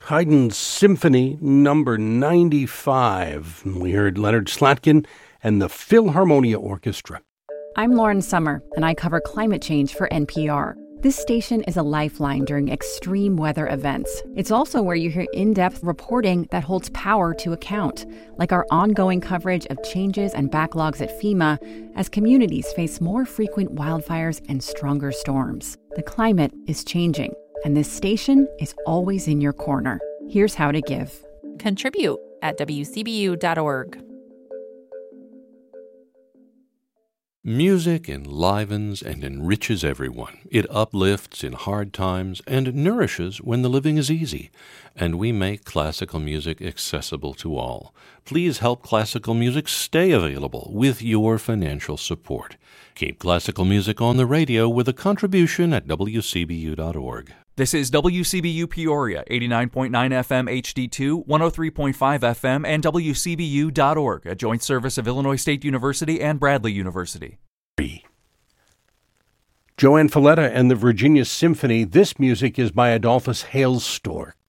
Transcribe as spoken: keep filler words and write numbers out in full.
Haydn's Symphony number ninety-five. We heard Leonard Slatkin and the Philharmonia Orchestra. I'm Lauren Summer, and I cover climate change for N P R. This station is a lifeline during extreme weather events. It's also where you hear in-depth reporting that holds power to account, like our ongoing coverage of changes and backlogs at FEMA as communities face more frequent wildfires and stronger storms. The climate is changing, and this station is always in your corner. Here's how to give. Contribute at W C B U dot org. Music enlivens and enriches everyone. It uplifts in hard times and nourishes when the living is easy. And we make classical music accessible to all. Please help classical music stay available with your financial support. Keep classical music on the radio with a contribution at W C B U dot org. This is W C B U Peoria, eighty-nine point nine F M H D two, one oh three point five F M, and W C B U dot org, a joint service of Illinois State University and Bradley University. Joanne Falletta and the Virginia Symphony. This music is by Adolphus Hailstork.